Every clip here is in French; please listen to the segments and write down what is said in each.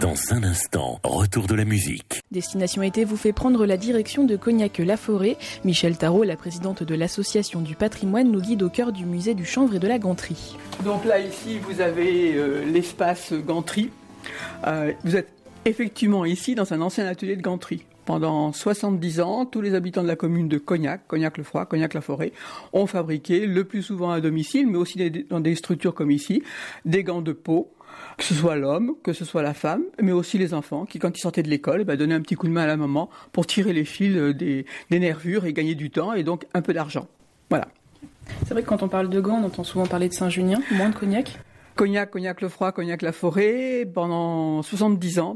Dans un instant, retour de la musique. Destination été vous fait prendre la direction de Cognac-la-Forêt. Michel Tarot, la présidente de l'association du patrimoine, nous guide au cœur du musée du chanvre et de la ganterie. Donc là, ici, vous avez l'espace ganterie. Vous êtes effectivement ici dans un ancien atelier de ganterie. Pendant 70 ans, tous les habitants de la commune de Cognac, Cognac-le-Froid, Cognac-la-Forêt, ont fabriqué, le plus souvent à domicile, mais aussi dans des structures comme ici, des gants de peau, que ce soit l'homme, que ce soit la femme, mais aussi les enfants, qui quand ils sortaient de l'école, donnaient un petit coup de main à la maman pour tirer les fils des nervures et gagner du temps, et donc un peu d'argent. Voilà. C'est vrai que quand on parle de gants, on entend souvent parler de Saint-Junien, moins de Cognac. Cognac, Cognac-le-Froid, Cognac-la-Forêt, pendant 70 ans,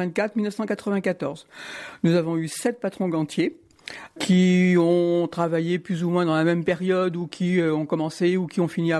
1924-1994. Nous avons eu 7 patrons gantiers qui ont travaillé plus ou moins dans la même période ou qui ont commencé ou qui ont fini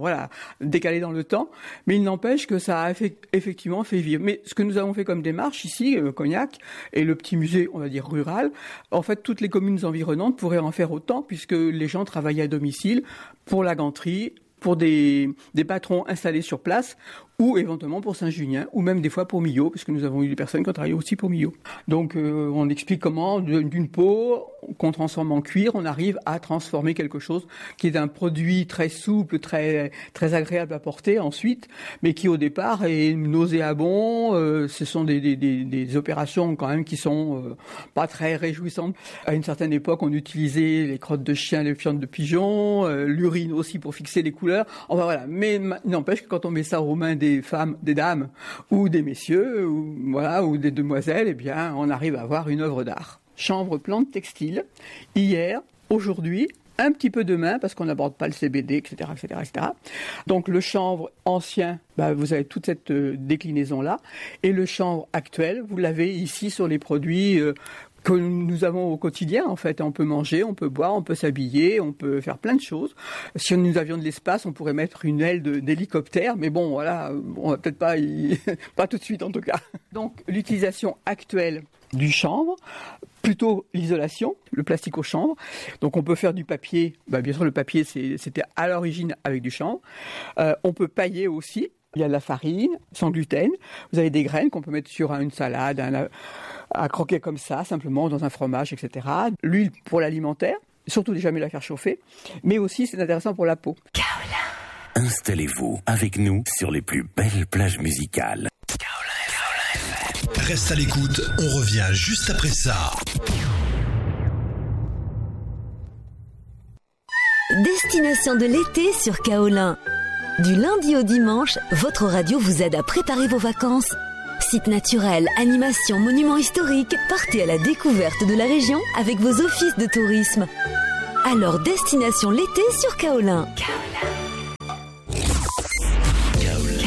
décalé dans le temps. Mais il n'empêche que ça a effectivement fait vivre. Mais ce que nous avons fait comme démarche ici, Cognac, et le petit musée, on va dire rural, en fait, toutes les communes environnantes pourraient en faire autant puisque les gens travaillaient à domicile pour la ganterie, pour des patrons installés sur place, ou éventuellement pour Saint-Junien, ou même des fois pour Millau, parce que nous avons eu des personnes qui ont travaillé aussi pour Millau. Donc on explique comment, d'une peau qu'on transforme en cuir, on arrive à transformer quelque chose qui est un produit très souple, très très agréable à porter ensuite, mais qui au départ est nauséabond. Ce sont des opérations quand même qui sont pas très réjouissantes. À une certaine époque, on utilisait les crottes de chien, les fientes de pigeons, l'urine aussi pour fixer les couleurs. Enfin voilà, mais il n'empêche que quand on met ça aux mains des femmes, des dames ou des messieurs ou des demoiselles, eh bien on arrive à avoir une œuvre d'art. Chanvre, plante, textile. Hier, aujourd'hui, un petit peu demain parce qu'on n'aborde pas le CBD, etc., etc., etc. Donc le chanvre ancien, vous avez toute cette déclinaison-là, et le chanvre actuel, vous l'avez ici sur les produits que nous avons au quotidien, en fait. On peut manger, on peut boire, on peut s'habiller, on peut faire plein de choses. Si nous avions de l'espace, on pourrait mettre une aile d'hélicoptère, mais bon, voilà, on va peut-être pas pas tout de suite en tout cas. Donc, l'utilisation actuelle du chanvre, plutôt l'isolation, le plastique au chanvre. Donc, on peut faire du papier. Bien sûr, le papier, c'était à l'origine avec du chanvre. On peut pailler aussi. Il y a de la farine, sans gluten. Vous avez des graines qu'on peut mettre sur une salade, à croquer comme ça, simplement, dans un fromage, etc. L'huile pour l'alimentaire, surtout ne jamais la faire chauffer. Mais aussi, c'est intéressant pour la peau. Kaolin. Installez-vous avec nous sur les plus belles plages musicales. Kaolin FM. Reste à l'écoute, on revient juste après ça. Destination de l'été sur Kaolin. Du lundi au dimanche, votre radio vous aide à préparer vos vacances. Sites naturels, animations, monuments historiques, partez à la découverte de la région avec vos offices de tourisme. Alors, destination l'été sur Kaolin.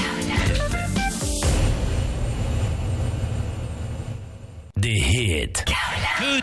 Des hits.